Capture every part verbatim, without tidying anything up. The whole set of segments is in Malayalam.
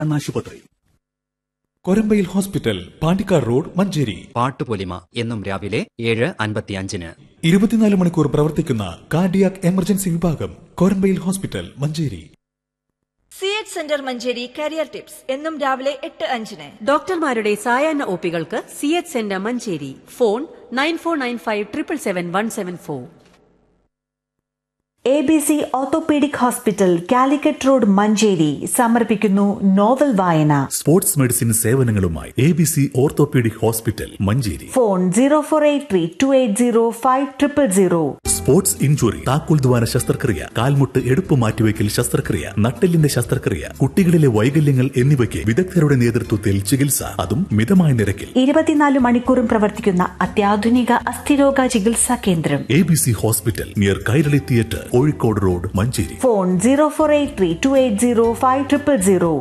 ആശുപത്രി. Korambayil hospital, Pandikkad road, Manjeri. പാട്ടുപൊലിമ എന്നും രാവിലെ ഏഴ് അൻപത്തിയഞ്ചിന്. ഇരുപത്തിനാല് മണിക്കൂർ പ്രവർത്തിക്കുന്ന കാർഡിയാക് എമർജൻസി വിഭാഗം, Korambayil hospital, Manjeri. C H centre Manjeri career tips എന്നും രാവിലെ എട്ട് അഞ്ചിന്. ഡോക്ടർമാരുടെ സായാഹ്ന ഒപികൾക്ക് C H centre Manjeri. Phone nine four nine five triple seven one seven four. A B C orthopaedic hospital, Calicut road, Manjeri സമർപ്പിക്കുന്നു നോവൽ വായന. Sports medicine സേവനങ്ങളുമായി A B C orthopaedic hospital, Manjeri. Phone zero four eight three to eight zero five triple zero. Sports injury, താക്കോൽ ദ്വാര ശസ്ത്രക്രിയ, കാൽമുട്ട് എടുപ്പ് മാറ്റിവെക്കൽ ശസ്ത്രക്രിയ, നട്ടെല്ലിന്റെ ശസ്ത്രക്രിയ, കുട്ടികളിലെ വൈകല്യങ്ങൾ എന്നിവയ്ക്ക് വിദഗ്ധരുടെ നേതൃത്വത്തിൽ ചികിത്സ, അതും മിതമായ നിരക്കിൽ. ഇരുപത്തിനാല് മണിക്കൂറും പ്രവർത്തിക്കുന്ന അത്യാധുനിക അസ്ഥിരോഗ ചികിത്സാ കേന്ദ്രം. A B C hospital, near Kairali theatre, Kozhikode road, Manjeri. Phone zero four eight three to eight zero five triple zero.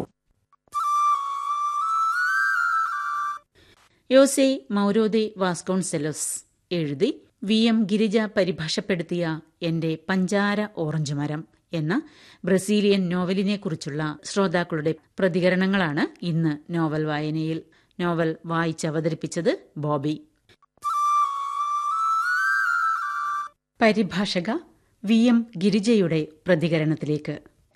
യോസെ മൗരോദെ Vasconcelos എഴുതി വി എം ഗിരിജ പരിഭാഷപ്പെടുത്തിയ എന്റെ പഞ്ചാര ഓറഞ്ച് മരം എന്ന ബ്രസീലിയൻ നോവലിനെക്കുറിച്ചുള്ള ശ്രോതാക്കളുടെ പ്രതികരണങ്ങളാണ് ഇന്ന് നോവൽ വായനയിൽ. നോവൽ വായിച്ചവതരിപ്പിച്ചത് ബോബി. പരിഭാഷക വി എം ഗിരിജയുടെ പ്രതികരണത്തിലേക്ക്.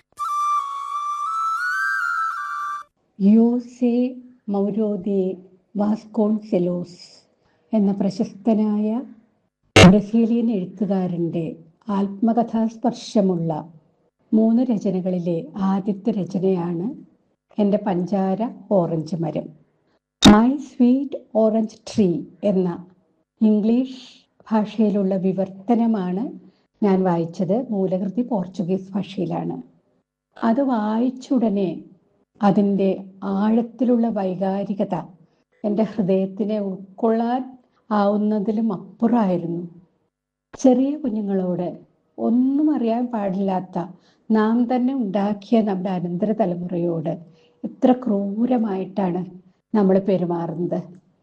യോസെ മൗരോദെ വാസ്കോൺസെലോസ് എന്ന പ്രശസ്തനായ ബ്രസീലിയൻ എഴുത്തുകാരൻ്റെ ആത്മകഥാസ്പർശമുള്ള മൂന്ന് രചനകളിലെ ആദ്യത്തെ രചനയാണ് എൻ്റെ പഞ്ചാര ഓറഞ്ച് മരം. മൈ സ്വീറ്റ് ഓറഞ്ച് ട്രീ എന്ന ഇംഗ്ലീഷ് ഭാഷയിലുള്ള വിവർത്തനമാണ് ഞാൻ വായിച്ചത്. മൂലകൃതി പോർച്ചുഗീസ് ഭാഷയിലാണ്. അത് വായിച്ചുടനെ അതിൻ്റെ ആഴത്തിലുള്ള വൈകാരികത എൻ്റെ ഹൃദയത്തിനെ ഉൾക്കൊള്ളാൻ ആവുന്നതിലും അപ്പുറമായിരുന്നു. ചെറിയ കുഞ്ഞുങ്ങളോട് ഒന്നും അറിയാൻ പാടില്ലാത്ത നാം തന്നെ ഉണ്ടാക്കിയ നമ്മുടെ അനന്തര തലമുറയോട് എത്ര ക്രൂരമായിട്ടാണ് നമ്മൾ പെരുമാറുന്നത്.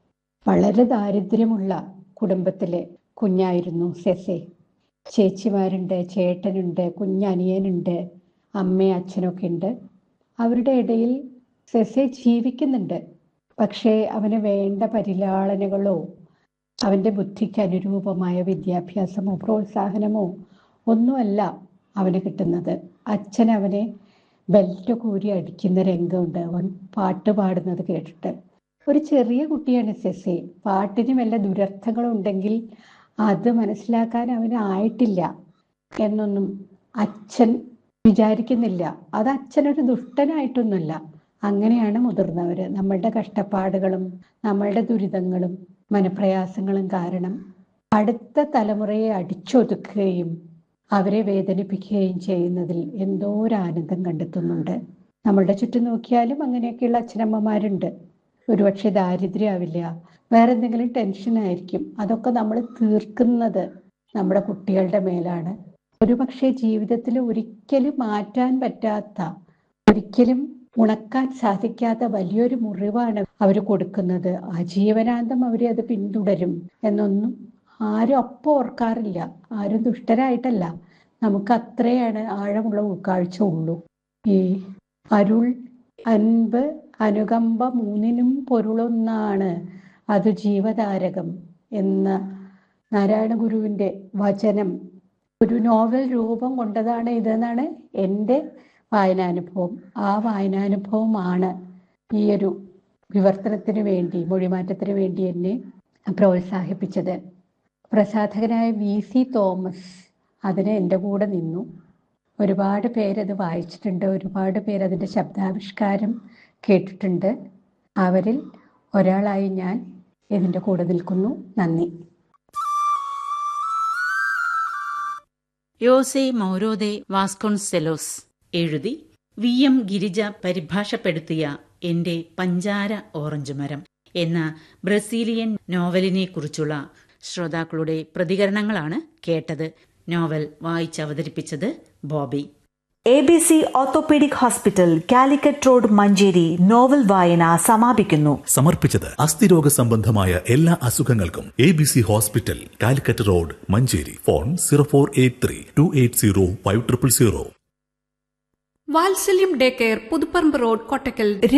വളരെ ദാരിദ്ര്യമുള്ള കുടുംബത്തിലെ കുഞ്ഞായിരുന്നു സെസെ. ചേച്ചിമാരുണ്ട്, ചേട്ടനുണ്ട്, കുഞ്ഞനിയനുണ്ട്, അമ്മയും അച്ഛനൊക്കെ ഉണ്ട്. അവരുടെ ഇടയിൽ സെസെ ജീവിക്കുന്നുണ്ട്. പക്ഷേ അവന് വേണ്ട പരിലാളനകളോ അവൻ്റെ ബുദ്ധിക്ക് അനുരൂപമായ വിദ്യാഭ്യാസമോ പ്രോത്സാഹനമോ ഒന്നുമല്ല അവന് കിട്ടുന്നത്. അച്ഛൻ അവനെ ബെൽറ്റ് കൂരി അടിക്കുന്ന രംഗമുണ്ട് അവൻ പാട്ട് പാടുന്നത് കേട്ടിട്ട്. ഒരു ചെറിയ കുട്ടിയാണ് സെസെ. പാട്ടിന് വല്ല ദുരർത്ഥങ്ങളുണ്ടെങ്കിൽ അത് മനസ്സിലാക്കാൻ അവന് ആയിട്ടില്ല എന്നൊന്നും അച്ഛൻ വിചാരിക്കുന്നില്ല. അത് അച്ഛനൊരു ദുഷ്ടനായിട്ടൊന്നുമല്ല. അങ്ങനെയാണ് മുതിർന്നവർ. നമ്മളുടെ കഷ്ടപ്പാടുകളും നമ്മളുടെ ദുരിതങ്ങളും മനപ്രയാസങ്ങളും കാരണം അടുത്ത തലമുറയെ അടിച്ചൊതുക്കുകയും അവരെ വേദനിപ്പിക്കുകയും ചെയ്യുന്നതിൽ എന്തോ ഒരു ആനന്ദം കണ്ടെത്തുന്നുണ്ട്. നമ്മളുടെ ചുറ്റും നോക്കിയാലും അങ്ങനെയൊക്കെയുള്ള അച്ഛനമ്മമാരുണ്ട്. ഒരുപക്ഷെ ദാരിദ്ര്യമാവില്ല, വേറെ എന്തെങ്കിലും ടെൻഷനായിരിക്കും. അതൊക്കെ നമ്മൾ തീർക്കുന്നത് നമ്മുടെ കുട്ടികളുടെ മേലാണ്. ഒരുപക്ഷെ ജീവിതത്തിൽ ഒരിക്കലും മാറ്റാൻ പറ്റാത്ത, ഒരിക്കലും ഉണക്കാൻ സാധിക്കാത്ത വലിയൊരു മുറിവാണ് അവർ കൊടുക്കുന്നത്. ആജീവനാന്തം അവർ അത് പിന്തുടരും എന്നൊന്നും ആരും അപ്പം ഓർക്കാറില്ല. ആരും ദുഷ്ടരായിട്ടല്ല, നമുക്ക് അത്രയാണ് ആഴമുള്ള ഉൾക്കാഴ്ച ഉള്ളൂ. ഈ അരുൾ, അൻപ്, അനുകമ്പ മൂന്നിനും പൊരുളൊന്നാണ്, അത് ജീവതാരകം എന്ന നാരായണ ഗുരുവിൻ്റെ വചനം ഒരു നോവൽ രൂപം കൊണ്ടതാണ് ഇതെന്നാണ് എൻ്റെ വായനാനുഭവം. ആ വായനാനുഭവമാണ് ഈ ഒരു വിവർത്തനത്തിന് വേണ്ടി, മൊഴിമാറ്റത്തിന് വേണ്ടി എന്നെ പ്രോത്സാഹിപ്പിച്ചത്. പ്രസാധകനായ വി സി തോമസ് അതിന് എൻ്റെ കൂടെ നിന്നു. ഒരുപാട് പേരത് വായിച്ചിട്ടുണ്ട്, ഒരുപാട് പേരതിൻ്റെ ശബ്ദാവിഷ്കാരം കേട്ടിട്ടുണ്ട്. അവരിൽ ഒരാളായി ഞാൻ ഇതിൻ്റെ കൂടെ നിൽക്കുന്നു. നന്ദി. യോസെ മൗരോദെ വാസ്കോൺസെലോസ് എഴുതി വി എം ഗിരിജ പരിഭാഷപ്പെടുത്തിയ എന്റെ പഞ്ചാര ഓറഞ്ച് മരം എന്ന ബ്രസീലിയൻ നോവലിനെക്കുറിച്ചുള്ള ശ്രോതാക്കളുടെ പ്രതികരണങ്ങളാണ് കേട്ടത്. Novel വായിച്ചവതരിപ്പിച്ചത് Bobby. A B C orthopaedic hospital, Calicut road, Manjeri novel വായന സമാപിക്കുന്നു. സമർപ്പിച്ചത് അസ്ഥിരോഗ സംബന്ധമായ എല്ലാ അസുഖങ്ങൾക്കും A B C hospital, Calicut road, Manjeri. Phone zero four eight three to eight zero five triple zero. വാത്സല്യം day care, Puthuparamba road, Kottakkal.